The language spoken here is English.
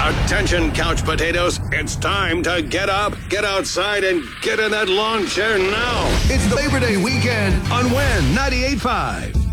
Attention, couch potatoes. It's time to get up, get outside, and get in that lawn chair now. It's the Labor Day weekend on WIN 98.5.